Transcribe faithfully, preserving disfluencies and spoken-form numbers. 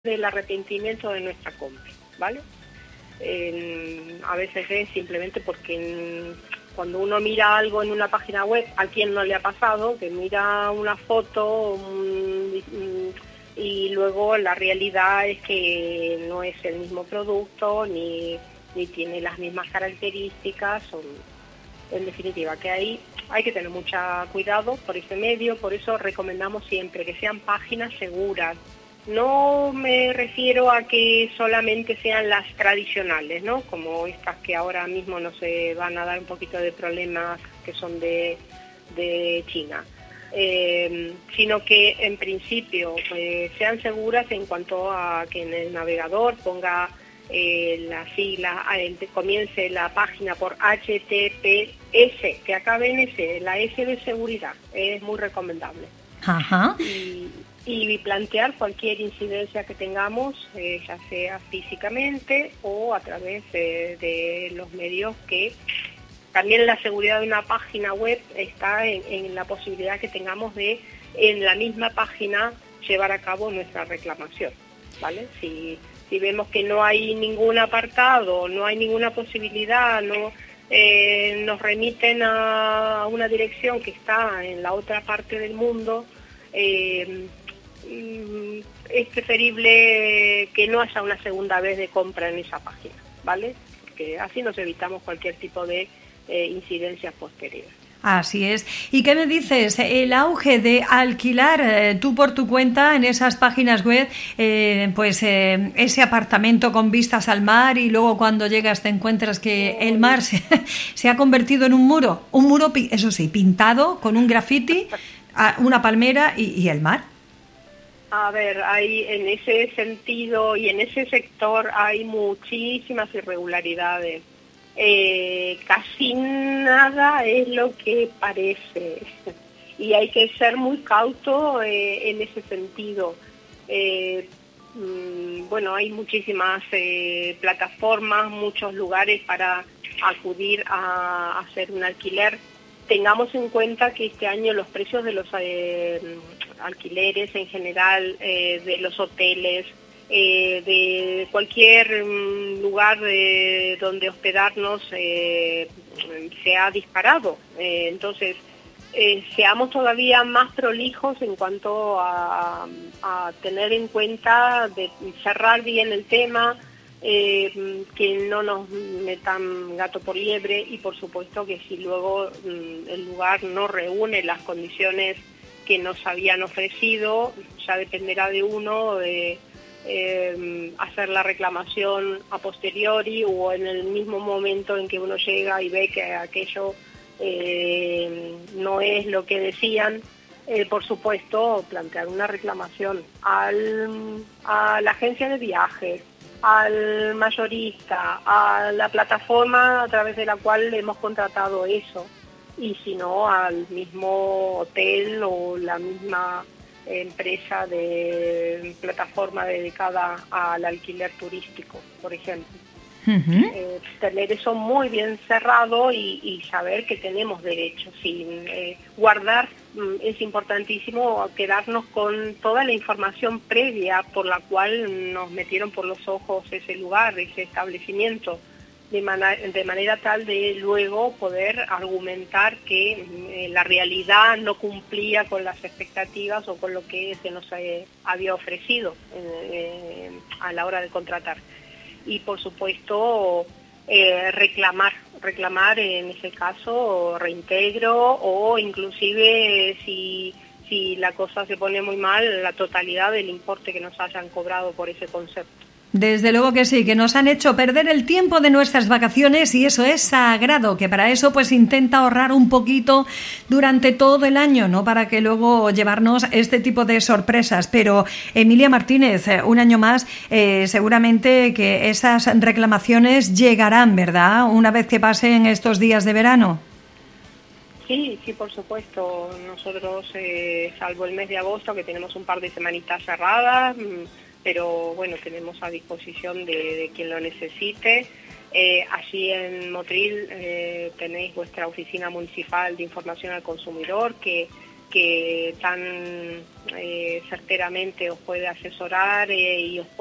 del arrepentimiento de nuestra compra, ¿vale? Eh, a veces es simplemente porque en, cuando uno mira algo en una página web, ¿a quién no le ha pasado? Que mira una foto un, un, y luego la realidad es que no es el mismo producto ni, ni tiene las mismas características. O, en definitiva, que ahí hay que tener mucho cuidado por ese medio, por eso recomendamos siempre que sean páginas seguras. No me refiero a que solamente sean las tradicionales, ¿no? Como estas que ahora mismo nos se van a dar un poquito de problemas, que son de, de China, eh, sino que en principio eh, sean seguras en cuanto a que en el navegador ponga eh, la sigla, eh, comience la página por H T T P S, que acabe en S, la S de seguridad, es muy recomendable. Ajá. Y, y plantear cualquier incidencia que tengamos, eh, ya sea físicamente o a través de, de los medios, que también la seguridad de una página web está en, en la posibilidad que tengamos de en la misma página llevar a cabo nuestra reclamación, ¿vale? Si, si vemos que no hay ningún apartado, no hay ninguna posibilidad, no eh, nos remiten a una dirección que está en la otra parte del mundo, eh, es preferible que no haya una segunda vez de compra en esa página, ¿vale? Porque así nos evitamos cualquier tipo de eh, incidencias posteriores. Así es. ¿Y qué me dices? El auge de alquilar eh, tú por tu cuenta en esas páginas web, eh, pues eh, ese apartamento con vistas al mar, y luego cuando llegas te encuentras que el mar se, se ha convertido en un muro, un muro, eso sí, pintado con un graffiti, una palmera y, y el mar. A ver, hay en ese sentido y en ese sector hay muchísimas irregularidades. Eh, casi nada es lo que parece y hay que ser muy cauto eh, en ese sentido. Eh, mmm, bueno, hay muchísimas eh, plataformas, muchos lugares para acudir a, a hacer un alquiler. Tengamos en cuenta que este año los precios de los eh, alquileres en general, eh, de los hoteles, eh, de cualquier um, lugar de, donde hospedarnos, eh, se ha disparado. Eh, entonces, eh, seamos todavía más prolijos en cuanto a, a tener en cuenta de cerrar bien el tema, Eh, que no nos metan gato por liebre, y por supuesto que si luego mm, el lugar no reúne las condiciones que nos habían ofrecido, ya dependerá de uno de eh, hacer la reclamación a posteriori o en el mismo momento en que uno llega y ve que aquello eh, no es lo que decían. Eh, por supuesto, plantear una reclamación al, a la agencia de viajes, al mayorista, a la plataforma a través de la cual hemos contratado eso, y si no, al mismo hotel o la misma empresa de plataforma dedicada al alquiler turístico, por ejemplo. Uh-huh. Eh, tener eso muy bien cerrado y, y saber que tenemos derechos, sin eh, guardar. Es importantísimo quedarnos con toda la información previa por la cual nos metieron por los ojos ese lugar, ese establecimiento, de, man- de manera tal de luego poder argumentar que eh, la realidad no cumplía con las expectativas o con lo que se nos eh, había ofrecido eh, a la hora de contratar. Y por supuesto eh, reclamar, reclamar en ese caso reintegro, o inclusive si, si la cosa se pone muy mal, la totalidad del importe que nos hayan cobrado por ese concepto. Desde luego que sí, que nos han hecho perder el tiempo de nuestras vacaciones, y eso es sagrado, que para eso pues intenta ahorrar un poquito durante todo el año, ¿no? Para que luego llevarnos este tipo de sorpresas. Pero Emilia Martínez, un año más, eh, seguramente que esas reclamaciones llegarán, ¿verdad? Una vez que pasen estos días de verano. Sí, sí, por supuesto. Nosotros, eh, salvo el mes de agosto, que tenemos un par de semanitas cerradas, pero bueno, tenemos a disposición de, de quien lo necesite. Eh, allí en Motril eh, tenéis vuestra oficina municipal de información al consumidor, que que tan eh, certeramente os puede asesorar eh, y os